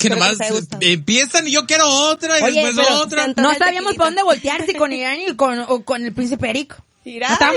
que nomás empiezan y yo quiero otra y después otra. No sabíamos para dónde voltear, si con Irani o con el príncipe Eric. Estamos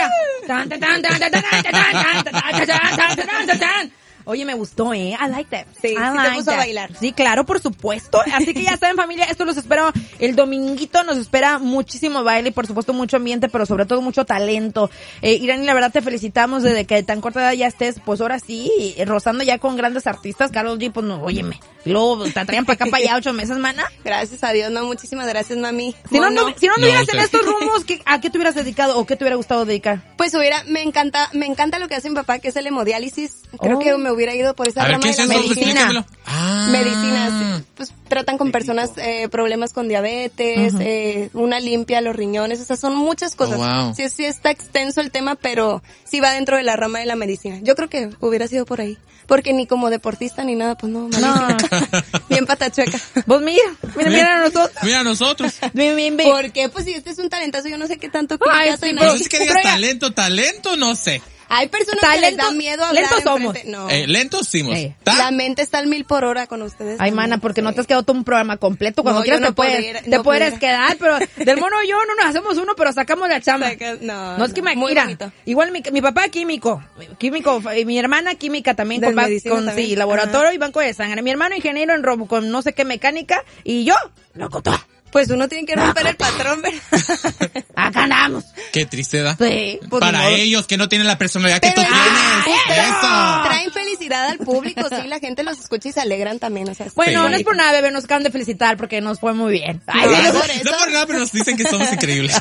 así. Oye, me gustó, I like that. Sí, te puso a bailar. Sí, claro, por supuesto. Así que ya saben, familia, esto los espero el dominguito. Nos espera muchísimo baile y, por supuesto, mucho ambiente, pero sobre todo mucho talento. Irani, la verdad, te felicitamos desde que tan corta edad ya estés, pues ahora sí, rozando ya con grandes artistas. Karol G, pues no, óyeme. Luego te traían para acá para allá 8 meses, mana. Gracias a Dios, no, muchísimas gracias, mami. Si no anduvieras en estos rumbos, ¿a qué te hubieras dedicado o qué te hubiera gustado dedicar? Pues me encanta lo que hace mi papá, que es el hemodiálisis. Creo que me hubiera ido por esa rama de la medicina. Medicinas, pues tratan con personas problemas con diabetes, una limpia a los riñones, o sea, son muchas cosas. Wow. Sí está extenso el tema, pero sí va dentro de la rama de la medicina. Yo creo que hubiera sido por ahí, porque ni como deportista ni nada, pues no. Bien patachueca. Vos mira a nosotros. Mira a nosotros. Bien. ¿Por qué? Pues si este es un talentazo, yo no sé qué tanto sí, pero es que digas talento, no sé. Hay personas que les da miedo hablar. Lentos somos. No. Lentos somos. La mente está al 1000 por hora con ustedes. Ay, mana, porque no te has quedado todo un programa completo. Cuando quieras te puedes quedar, pero del mono yo no nos hacemos uno, pero sacamos la chamba. No es que mira, igual mi papá químico, mi hermana química también con laboratorio y banco de sangre. Mi hermano ingeniero en robo con no sé qué mecánica y yo, locutor. Pues uno tiene que romper el patrón, ¿verdad? Acá andamos. Qué tristeza. Sí, pues para ellos que no tienen la personalidad que tú tienes. Eso. Traen felicidad al público, sí, la gente los escucha y se alegran también, o sea. Bueno, no es por nada, bebé, nos acaban de felicitar porque nos fue muy bien. No por nada, pero nos dicen que somos increíbles.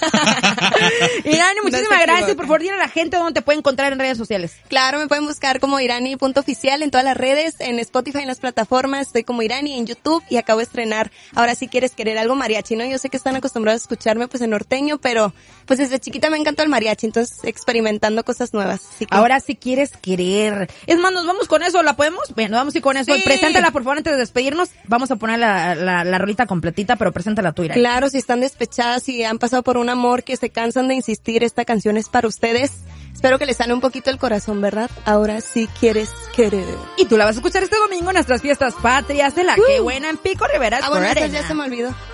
Irani, muchísimas gracias. Por favor, dile a la gente dónde te puede encontrar en redes sociales. Claro, me pueden buscar como Irani.oficial en todas las redes, en Spotify, en las plataformas. Estoy como Irani en YouTube y acabo de estrenar Ahora sí quieres querer algo mariachi, ¿no? Yo sé que están acostumbrados a escucharme pues en norteño, pero pues desde chiquita me encantó el mariachi, entonces experimentando cosas nuevas. Así que... Ahora sí quieres querer. Es más, ¿nos vamos con eso? ¿La podemos? Bueno, vamos a ir con eso. Sí. Preséntala, por favor, antes de despedirnos. Vamos a poner la rolita completita, pero preséntala tú, Irani. Claro, si están despechadas y han pasado por un amor que se cansan de insistir, esta canción es para ustedes. Espero que les sane un poquito el corazón, ¿verdad? Ahora sí quieres querer. Y tú la vas a escuchar este domingo en nuestras fiestas patrias de la Que Buena en Pico Rivera. Bueno, ya se me olvidó.